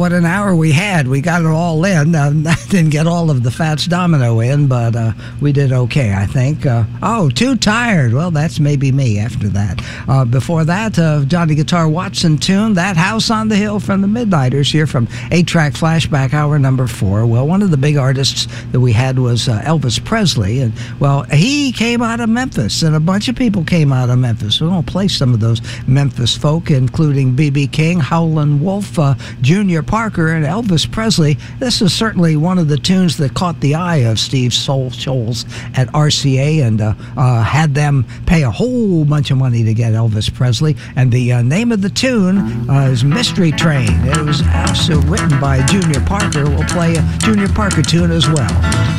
what an hour we had. We got it all in. I didn't get all of the Fats Domino in, but we did okay, I think. Too tired. Well, that's maybe me after that. Before that, Johnny Guitar Watson tune, That House on the Hill from the Midnighters here from 8-Track Flashback Hour number 4. Well, one of the big artists that we had was Elvis Presley. And, well, he came out of Memphis, and a bunch of people came out of Memphis. We're going to play some of those Memphis folk, including B.B. King, Howlin' Wolf, Junior Parker, and Elvis Presley. This is certainly one of the tunes that caught the eye of Steve Scholes at RCA and had them pay a whole bunch of money to get Elvis Presley. And the name of the tune is Mystery Train. It was also written by Junior Parker. We'll play a Junior Parker tune as well.